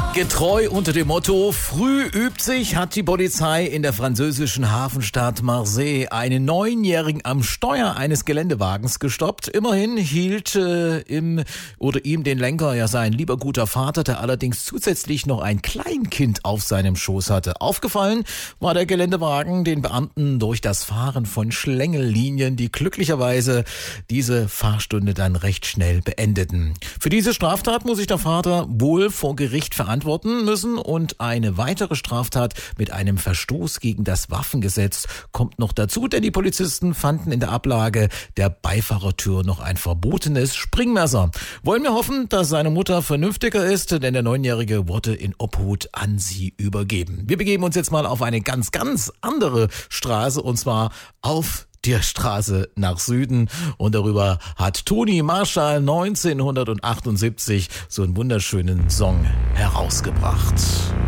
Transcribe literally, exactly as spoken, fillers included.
Getreu unter dem Motto, früh übt sich, hat die Polizei in der französischen Hafenstadt Marseille einen Neunjährigen am Steuer eines Geländewagens gestoppt. Immerhin hielt äh, im oder ihm den Lenker ja sein lieber guter Vater, der allerdings zusätzlich noch ein Kleinkind auf seinem Schoß hatte. Aufgefallen war der Geländewagen den Beamten durch das Fahren von Schlängellinien, die glücklicherweise diese Fahrstunde dann recht schnell beendeten. Für diese Straftat muss sich der Vater wohl vor Gericht verantworten müssen und eine weitere Straftat mit einem Verstoß gegen das Waffengesetz kommt noch dazu, denn die Polizisten fanden in der Ablage der Beifahrertür noch ein verbotenes Springmesser. Wollen wir hoffen, dass seine Mutter vernünftiger ist, denn der Neunjährige wurde in Obhut an sie übergeben. Wir begeben uns jetzt mal auf eine ganz, ganz andere Straße und zwar auf der Straße nach Süden und darüber hat Toni Marshall neunzehnhundertachtundsiebzig so einen wunderschönen Song herausgebracht.